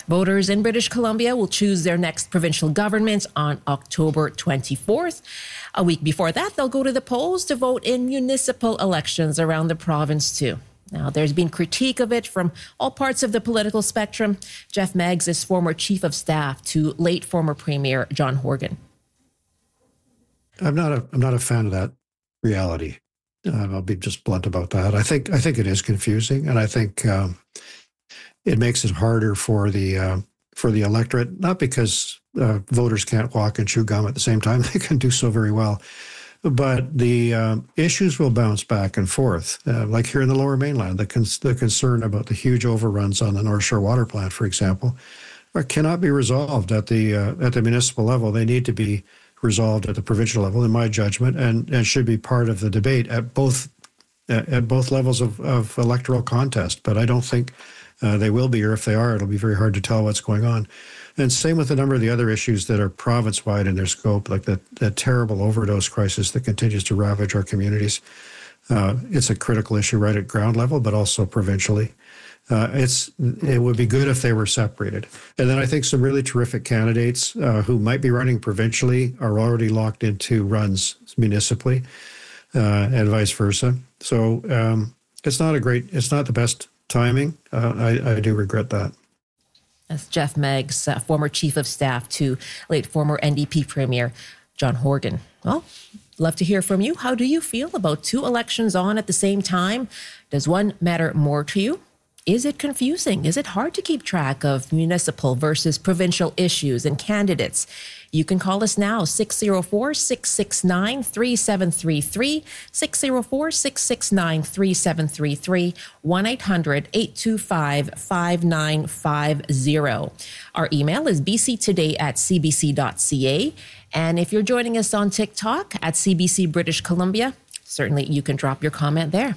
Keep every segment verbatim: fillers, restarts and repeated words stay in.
Voters in British Columbia will choose their next provincial government on October twenty-fourth. A week before that, they'll go to the polls to vote in municipal elections around the province too. Now, there's been critique of it from all parts of the political spectrum. Jeff Meggs is former chief of staff to late former Premier John Horgan. I'm not a I'm not a fan of that reality. Uh, I'll be just blunt about that. I think I think it is confusing, and I think um, it makes it harder for the uh, for the electorate. Not because uh, voters can't walk and chew gum at the same time; they can do so very well. But the uh, issues will bounce back and forth, uh, like here in the Lower Mainland. The con- the concern about the huge overruns on the North Shore Water Plant, for example, are, cannot be resolved at the uh, at the municipal level. They need to be resolved at the provincial level, in my judgment, and, and should be part of the debate at both at both levels of, of electoral contest. But I don't think uh, they will be, or if they are, it'll be very hard to tell what's going on. And same with a number of the other issues that are province-wide in their scope, like the, the terrible overdose crisis that continues to ravage our communities. Uh, it's a critical issue right at ground level, but also provincially. Uh, it's it would be good if they were separated. And then I think some really terrific candidates uh, who might be running provincially are already locked into runs municipally, uh, and vice versa. So um, it's not a great, it's not the best timing. Uh, I, I do regret that. That's Jeff Meggs, uh, former chief of staff to late former N D P Premier John Horgan. Well, love to hear from you. How do you feel about two elections on at the same time? Does one matter more to you? Is it confusing? Is it hard to keep track of municipal versus provincial issues and candidates? You can call us now, six oh four, six six nine, three seven three three, six oh four, six six nine, three seven three three, one eight hundred, eight two five, five nine five oh. Our email is b c today at c b c dot c a. And if you're joining us on TikTok at C B C British Columbia, certainly you can drop your comment there.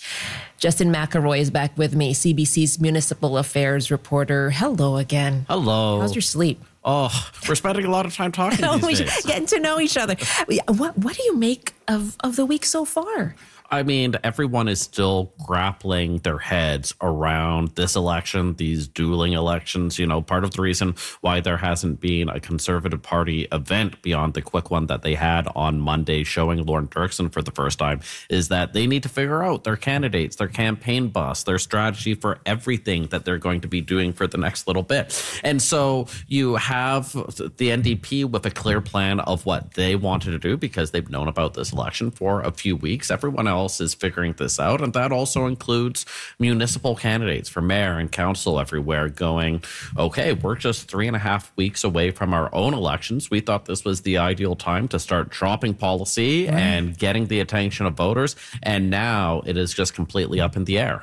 Justin McElroy is back with me, C B C's municipal affairs reporter. Hello again. Hello. How's your sleep? Oh, we're spending a lot of time talking these days. Getting to know each other. What What do you make of, of the week so far? I mean, everyone is still grappling their heads around this election, these dueling elections. You know, part of the reason why there hasn't been a Conservative Party event beyond the quick one that they had on Monday showing Lorne Dirksen for the first time is that they need to figure out their candidates, their campaign bus, their strategy for everything that they're going to be doing for the next little bit. And so you have the N D P with a clear plan of what they wanted to do because they've known about this election for a few weeks. Everyone else else is figuring this out. And that also includes municipal candidates for mayor and council everywhere going, okay, we're just three and a half weeks away from our own elections. We thought this was the ideal time to start dropping policy right. and getting the attention of voters. And now it is just completely up in the air.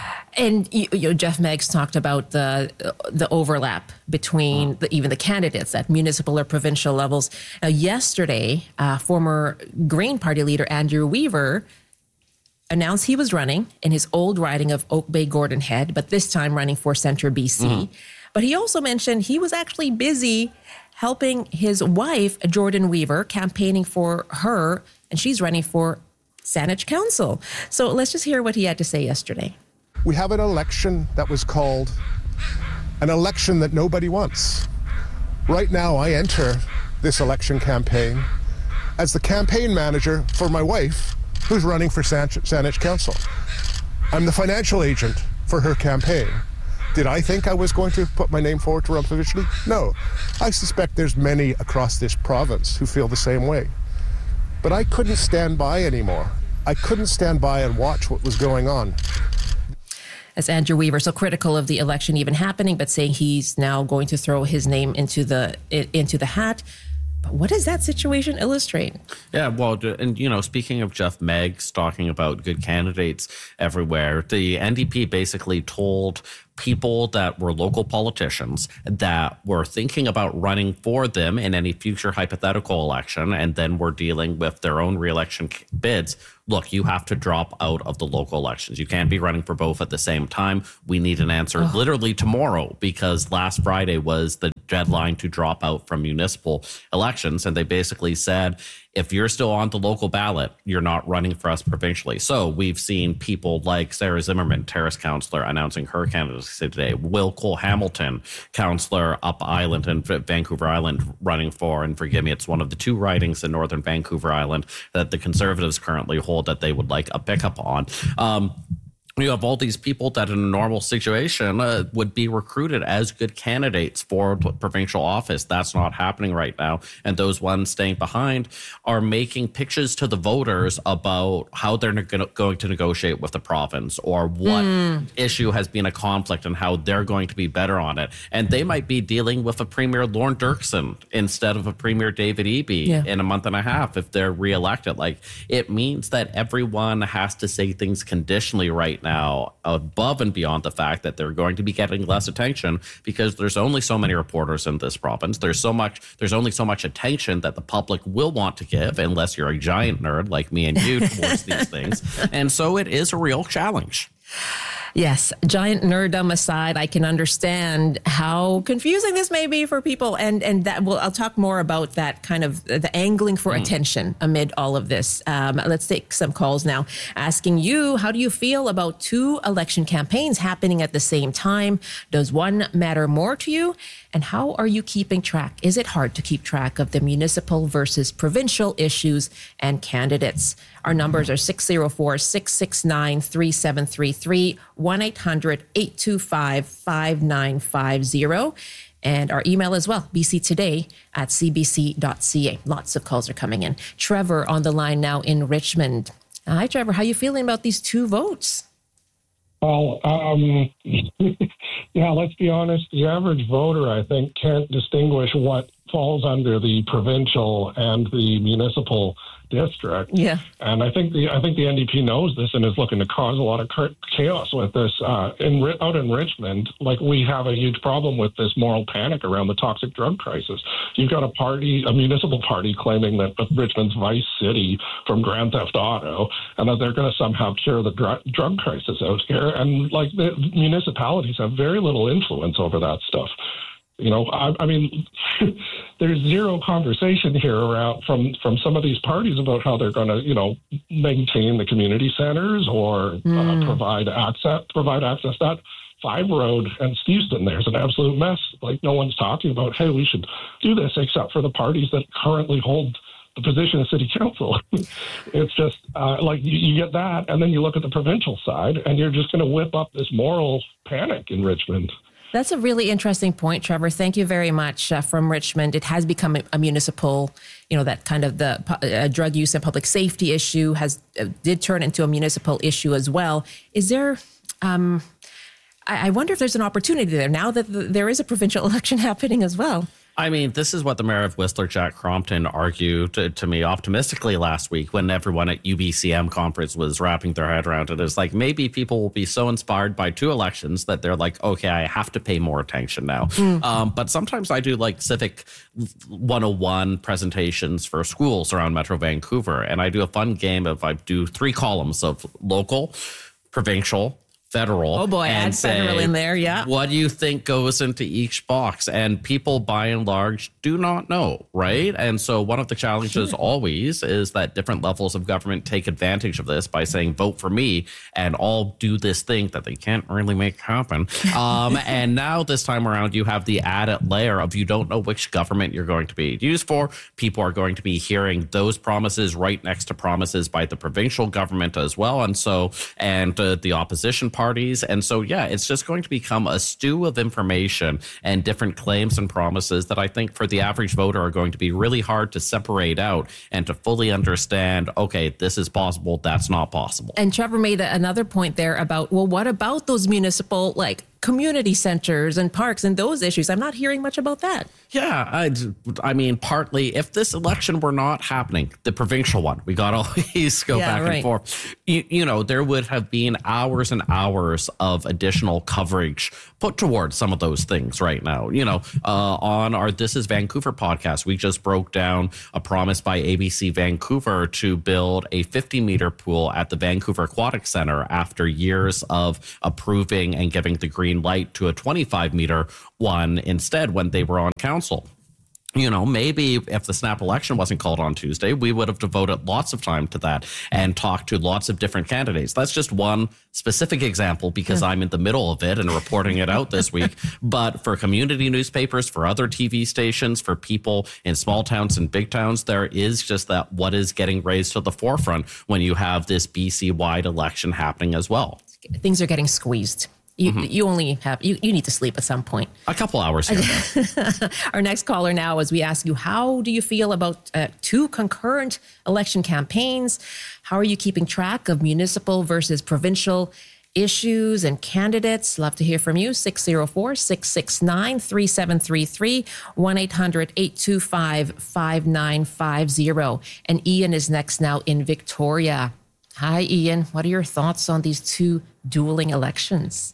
And you, you know, Jeff Meggs talked about the the overlap between the, even the candidates at municipal or provincial levels. Now, yesterday, uh, former Green Party leader Andrew Weaver announced he was running in his old riding of Oak Bay Gordon Head, but this time running for Centre B C. Mm-hmm. But he also mentioned he was actually busy helping his wife, Jordan Weaver, campaigning for her, and she's running for Saanich Council. So let's just hear what he had to say yesterday. We have an election that was called an election that nobody wants. Right now, I enter this election campaign as the campaign manager for my wife, who's running for Saanich Council. I'm the financial agent for her campaign. Did I think I was going to put my name forward to run provincially? No. I suspect there's many across this province who feel the same way. But I couldn't stand by anymore. I couldn't stand by and watch what was going on. As Andrew Weaver, so critical of the election even happening, but saying he's now going to throw his name into the into the hat. But what does that situation illustrate? Yeah, well, and, you know, speaking of Jeff Meggs talking about good candidates everywhere, the N D P basically told people that were local politicians that were thinking about running for them in any future hypothetical election and then were dealing with their own re-election bids. Look, you have to drop out of the local elections. You can't be running for both at the same time. We need an answer oh. literally tomorrow because last Friday was the deadline to drop out from municipal elections. And they basically said, if you're still on the local ballot, you're not running for us provincially. So we've seen people like Sarah Zimmerman, Terrace councillor, announcing her candidacy today. Will Cole Hamilton, councillor up Island and Vancouver Island, running for, and forgive me, it's one of the two ridings in Northern Vancouver Island that the Conservatives currently hold that they would like a pickup on. Um, You have all these people that in a normal situation uh, would be recruited as good candidates for provincial office. That's not happening right now. And those ones staying behind are making pitches to the voters about how they're ne- going to negotiate with the province or what mm. issue has been a conflict and how they're going to be better on it. And they might be dealing with a Premier Lorne Dirksen instead of a Premier David Eby yeah. in a month and a half if they're reelected. Like, it means that everyone has to say things conditionally right now. Now, above and beyond the fact that they're going to be getting less attention because there's only so many reporters in this province. There's so much, there's only so much attention that the public will want to give, unless you're a giant nerd like me and you towards these things. And so it is a real challenge. Yes, giant nerddom aside, I can understand how confusing this may be for people, and and that well, I'll talk more about that kind of the angling for mm. attention amid all of this. Um, let's take some calls now, asking you, how do you feel about two election campaigns happening at the same time? Does one matter more to you? And how are you keeping track? Is it hard to keep track of the municipal versus provincial issues and candidates? Our numbers are six oh four, six six nine, three seven three three, one eight hundred, eight two five, five nine five zero. And our email as well, b c today at c b c dot c a. Lots of calls are coming in. Trevor on the line now in Richmond. Hi, Trevor. How are you feeling about these two votes? Well, um, yeah, let's be honest. The average voter, I think, can't distinguish what falls under the provincial and the municipal district. Yeah. And I think the I think the N D P knows this and is looking to cause a lot of chaos with this. Uh, in out in Richmond, like, we have a huge problem with this moral panic around the toxic drug crisis. You've got a party, a municipal party, claiming that Richmond's vice city from Grand Theft Auto, and that they're going to somehow cure the dr- drug crisis out here. And like, the municipalities have very little influence over that stuff. You know, I, I mean, there's zero conversation here around from, from some of these parties about how they're going to, you know, maintain the community centers or mm. uh, provide access, provide access. That Five Road and Steveston, there's an absolute mess. Like, no one's talking about, hey, we should do this, except for the parties that currently hold the position of city council. It's just uh, like you, you get that, and then you look at the provincial side, and you're just going to whip up this moral panic in Richmond. That's a really interesting point, Trevor. Thank you very much uh, from Richmond. It has become a, a municipal, you know, that kind of the uh, drug use and public safety issue has uh, did turn into a municipal issue as well. Is there, um, I, I wonder if there's an opportunity there now that the, there is a provincial election happening as well. I mean, this is what the mayor of Whistler, Jack Crompton, argued to, to me optimistically last week when everyone at U B C M conference was wrapping their head around it. It's like, maybe people will be so inspired by two elections that they're like, okay, I have to pay more attention now. Mm. Um, but sometimes I do like Civic one oh one presentations for schools around Metro Vancouver. And I do a fun game of, I do three columns of local, provincial, federal. Oh boy, and add say, federal in there, yeah. What do you think goes into each box? And people, by and large, do not know, right? And so one of the challenges sure. always is that different levels of government take advantage of this by saying, vote for me, and all do this thing that they can't really make happen. Um, and now this time around, you have the added layer of you don't know which government you're going to be used for. People are going to be hearing those promises right next to promises by the provincial government as well. And so, and uh, the opposition parties. And so, yeah, it's just going to become a stew of information and different claims and promises that I think for the average voter are going to be really hard to separate out and to fully understand, okay, this is possible, that's not possible. And Trevor made another point there about, well, what about those municipal, like, community centers and parks and those issues? I'm not hearing much about that. Yeah, I, I mean, partly, if this election were not happening, the provincial one, we got always go yeah, back right. and forth. You, you know, there would have been hours and hours of additional coverage put towards some of those things right now. You know, uh, on our This is Vancouver podcast, we just broke down a promise by A B C Vancouver to build a fifty meter pool at the Vancouver Aquatic Center after years of approving and giving the green light to a twenty-five meter one instead when they were on council. You know, maybe if the snap election wasn't called on Tuesday, we would have devoted lots of time to that and talked to lots of different candidates. That's just one specific example because I'm in the middle of it and reporting it out this week. But for community newspapers, for other T V stations, for people in small towns and big towns, there is just that what is getting raised to the forefront when you have this B C-wide election happening as well. Things are getting squeezed. You, mm-hmm. you only have, you, you need to sleep at some point. A couple hours here. Our next caller now, as we ask you, how do you feel about uh, two concurrent election campaigns? How are you keeping track of municipal versus provincial issues and candidates? Love to hear from you. six oh four, six six nine, three seven three three, one eight hundred, eight two five, five nine five zero. And Ian is next now in Victoria. Hi, Ian. What are your thoughts on these two dueling elections?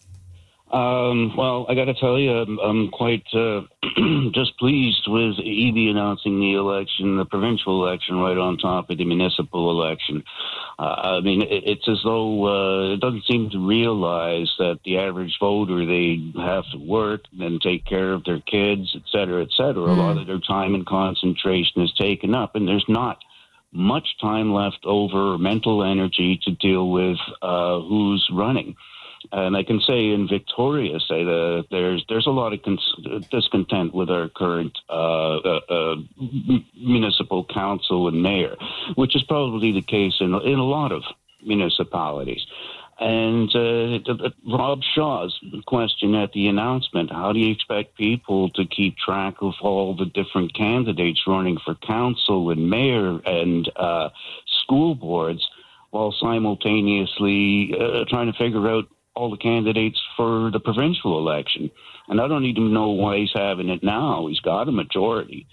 Um, well, I got to tell you, I'm, I'm quite uh, displeased with E B announcing the election, the provincial election, right on top of the municipal election. Uh, I mean, it, it's as though uh, it doesn't seem to realize that the average voter, they have to work and take care of their kids, et cetera, et cetera. Mm. A lot of their time and concentration is taken up, and there's not much time left over, mental energy to deal with uh, who's running. And I can say in Victoria, say that there's there's a lot of cons- discontent with our current uh, uh, uh, municipal council and mayor, which is probably the case in in a lot of municipalities. And uh, Rob Shaw's question at the announcement: how do you expect people to keep track of all the different candidates running for council and mayor and uh, school boards, while simultaneously uh, trying to figure out all the candidates for the provincial election? And I don't even know why he's having it now. He's got a majority.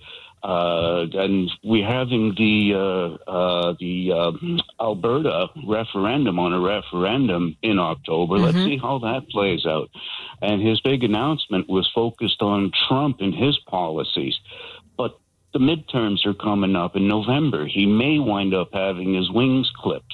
Uh, and we're having the uh, uh, the uh, Alberta referendum on a referendum in October. Mm-hmm. Let's see how that plays out. And his big announcement was focused on Trump and his policies. But the midterms are coming up in November. He may wind up having his wings clipped.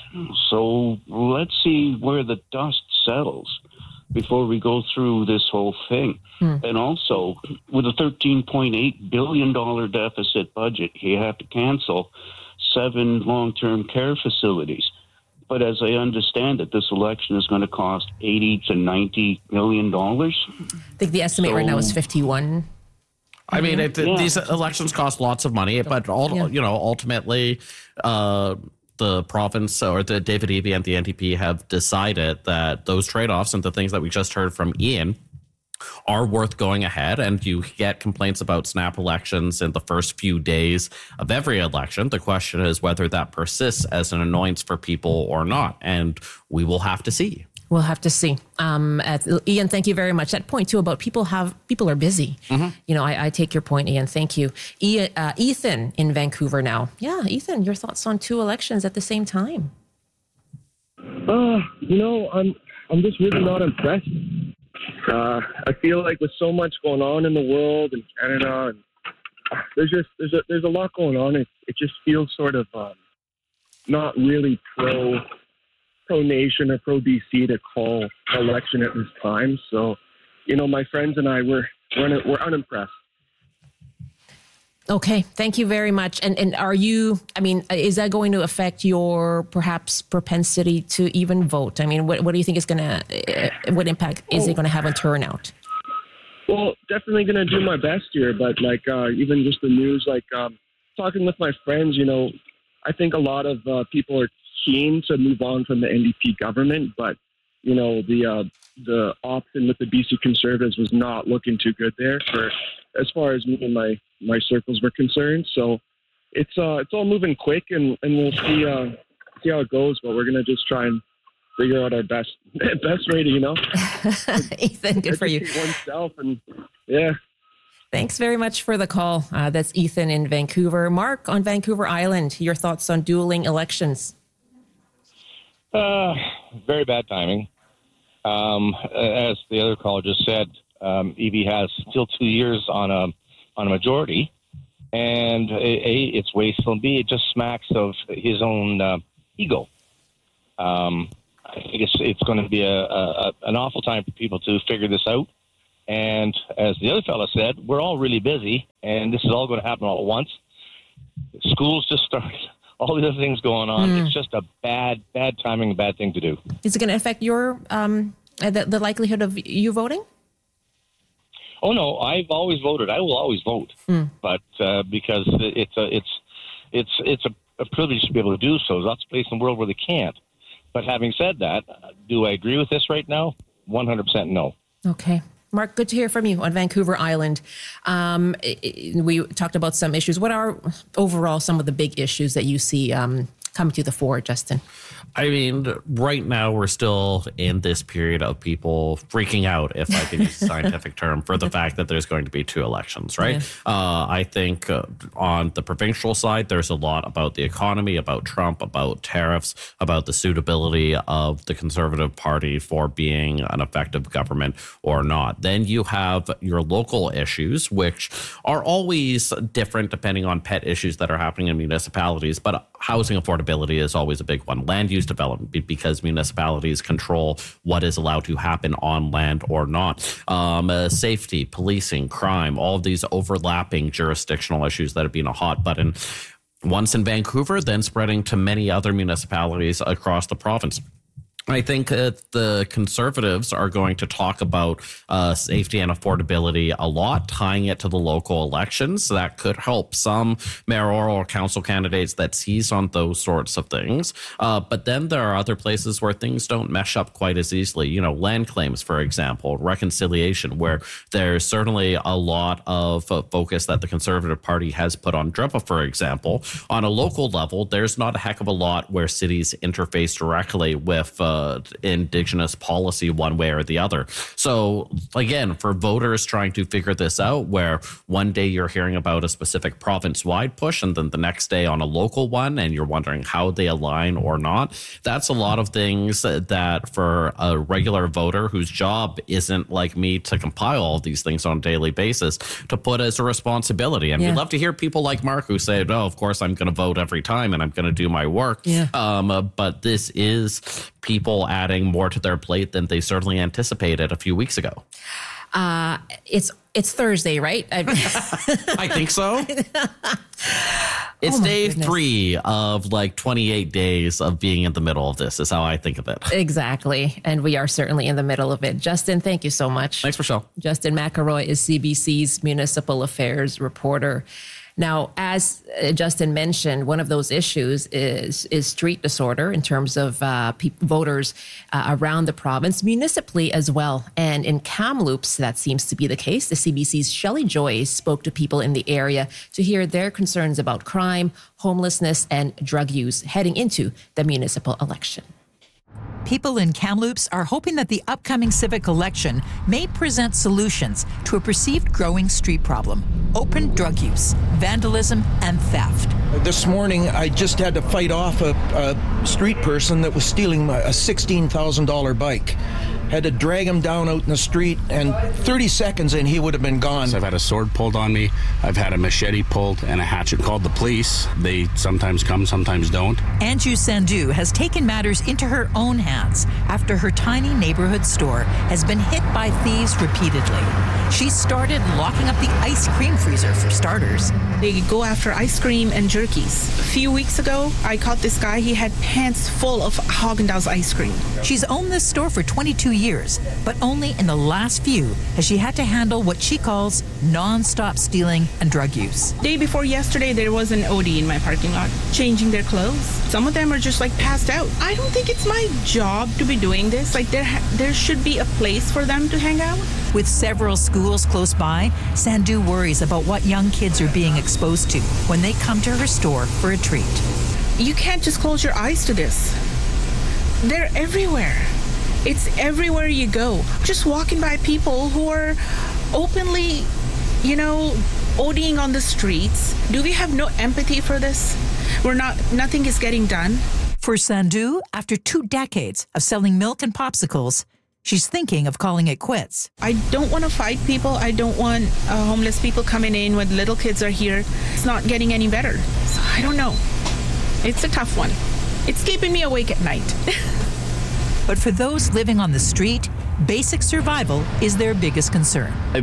So let's see where the dust settles before we go through this whole thing. Hmm. And also, with a thirteen point eight billion dollars deficit budget, he had to cancel seven long-term care facilities. But as I understand it, this election is going to cost eighty to ninety million dollars. I think the estimate so, right now is fifty-one. I mean, it, yeah. these elections cost lots of money, but all, yeah. you know, ultimately, uh, the province or the David Eby and the N D P have decided that those trade-offs and the things that we just heard from Ian are worth going ahead. And you get complaints about snap elections in the first few days of every election. The question is whether that persists as an annoyance for people or not. And we will have to see. We'll have to see. Um, at, Ian, thank you very much. That point too about people have people are busy. Mm-hmm. You know, I, I take your point, Ian. Thank you. Ian, uh, Ethan in Vancouver now. Yeah, Ethan, your thoughts on two elections at the same time? Uh, you know, I'm I'm just really not impressed. Uh, I feel like with so much going on in the world and Canada, and uh, there's just there's a there's a lot going on. It it just feels sort of um, not really pro. pro nation or pro B C to call election at this time. So, you know, my friends and I were we're, we're unimpressed. Okay, thank you very much. And and are you? I mean, is that going to affect your perhaps propensity to even vote? I mean, what what do you think is going to? What impact is oh. it going to have on turnout? Well, definitely going to do my best here, but like uh, even just the news, like um, talking with my friends, you know, I think a lot of uh, people are keen to move on from the N D P government, but you know the uh, the option with the B C Conservatives was not looking too good there for as far as me and my, my circles were concerned. So it's uh it's all moving quick, and, and we'll see uh, see how it goes. But we're gonna just try and figure out our best best way to you know. Ethan, good for you. Oneself and yeah. Thanks very much for the call. Uh, that's Ethan in Vancouver. Mark on Vancouver Island. Your thoughts on dueling elections? Uh, very bad timing. Um, as the other caller just said, um, Eby has still two years on a on a majority, and A, it's wasteful, and B, it just smacks of his own uh, ego. Um, I think it's it's going to be a, a an awful time for people to figure this out. And as the other fellow said, we're all really busy, and this is all going to happen all at once. Schools just started. All the other things going on. Mm. It's just a bad, bad timing, a bad thing to do. Is it going to affect your um, the, the likelihood of you voting? Oh no, I've always voted. I will always vote, mm. but uh, because it's a it's it's it's a, a privilege to be able to do so. There's lots of places in the world where they can't. But having said that, do I agree with this right now? one hundred percent no. Okay. Mark, good to hear from you on Vancouver Island. Um, we talked about some issues. What are overall some of the big issues that you see um, coming to the fore, Justin? I mean, right now we're still in this period of people freaking out, if I can use a scientific term, for the fact that there's going to be two elections, right? Yeah. Uh, I think uh, on the provincial side, there's a lot about the economy, about Trump, about tariffs, about the suitability of the Conservative Party for being an effective government or not. Then you have your local issues, which are always different depending on pet issues that are happening in municipalities, but housing affordability is always a big one. Land use development, because municipalities control what is allowed to happen on land or not. Um, uh, safety, policing, crime, all of these overlapping jurisdictional issues that have been a hot button once in Vancouver, then spreading to many other municipalities across the province. I think uh, the Conservatives are going to talk about uh, safety and affordability a lot, tying it to the local elections. So that could help some mayoral or council candidates that seize on those sorts of things. Uh, but then there are other places where things don't mesh up quite as easily. You know, land claims, for example, reconciliation, where there's certainly a lot of uh, focus that the Conservative Party has put on D R U P A, for example. On a local level, there's not a heck of a lot where cities interface directly with uh, Uh, Indigenous policy one way or the other. So again, for voters trying to figure this out, where one day you're hearing about a specific province-wide push and then the next day on a local one, and you're wondering how they align or not, that's a lot of things that for a regular voter whose job isn't like me to compile all of these things on a daily basis, to put as a responsibility. And yeah. we love to hear people like Mark who say, oh, of course I'm going to vote every time and I'm going to do my work. Yeah. Um, uh, but this is people adding more to their plate than they certainly anticipated a few weeks ago. Uh, it's it's Thursday, right? I, I think so. It's oh day goodness. three of like twenty-eight days of being in the middle of this is how I think of it. Exactly. And we are certainly in the middle of it. Justin, thank you so much. Thanks, Rochelle. Justin McElroy is C B C's municipal affairs reporter. Now, as uh, Justin mentioned, one of those issues is is street disorder in terms of uh, pe- voters uh, around the province, municipally as well. And in Kamloops, that seems to be the case. The C B C's Shelley Joyce spoke to people in the area to hear their concerns about crime, homelessness, and drug use heading into the municipal election. People in Kamloops are hoping that the upcoming civic election may present solutions to a perceived growing street problem: open drug use, vandalism, and theft. This morning, I just had to fight off a, a street person that was stealing my, a sixteen thousand dollars bike. Had to drag him down out in the street, and thirty seconds and he would have been gone. I've had a sword pulled on me. I've had a machete pulled and a hatchet. Called the police. They sometimes come, sometimes don't. Anju Sandhu has taken matters into her own hands after her tiny neighborhood store has been hit by thieves repeatedly. She started locking up the ice cream freezer for starters. They go after ice cream and jerkies. A few weeks ago, I caught this guy. He had pants full of Haagen-Dazs ice cream. She's owned this store for twenty-two years, but only in the last few has she had to handle what she calls non-stop stealing and drug use. Day before yesterday, there was an O D in my parking lot, changing their clothes. Some of them are just like passed out. I don't think it's my job to be doing this. Like there, ha- there should be a place for them to hang out. With several schools close by, Sandhu worries about what young kids are being exposed to when they come to her store for a treat. You can't just close your eyes to this. They're everywhere. It's everywhere you go. Just walking by people who are openly, you know, ODing on the streets. Do we have no empathy for this? We're not, nothing is getting done. For Sandhu, after two decades of selling milk and popsicles, she's thinking of calling it quits. I don't want to fight people. I don't want uh, homeless people coming in when little kids are here. It's not getting any better. So I don't know. It's a tough one. It's keeping me awake at night. But for those living on the street, Basic survival is their biggest concern. I